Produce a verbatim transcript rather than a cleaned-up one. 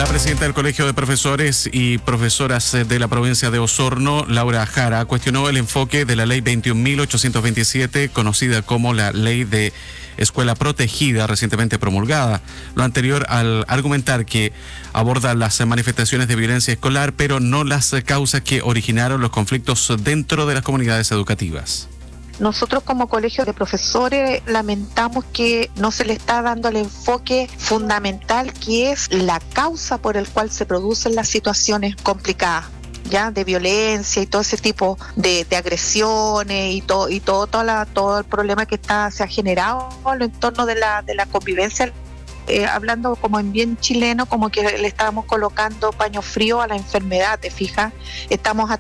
La presidenta del Colegio de Profesores y Profesoras de la provincia de Osorno, Laura Jara, cuestionó el enfoque de la ley veintiún mil ochocientos veintisiete, conocida como la Ley de Escuela Protegida, recientemente promulgada. Lo anterior al argumentar que aborda las manifestaciones de violencia escolar, pero no las causas que originaron los conflictos dentro de las comunidades educativas. Nosotros como colegio de profesores lamentamos que no se le está dando el enfoque fundamental que es la causa por el cual se producen las situaciones complicadas, ya de violencia y todo ese tipo de, de agresiones y todo y todo toda la, todo el problema que está se ha generado en torno de la de la convivencia. Eh, hablando como en bien chileno, como que le estábamos colocando paño frío a la enfermedad, ¿te fijas? Estamos